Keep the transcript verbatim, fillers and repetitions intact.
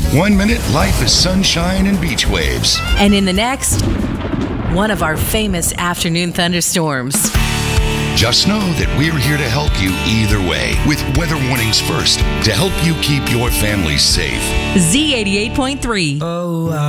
One minute, life is sunshine and beach waves. And in the next, one of our famous afternoon thunderstorms. Just know that we're here to help you either way with weather warnings first to help you keep your family safe. Z eighty-eight point three. Oh,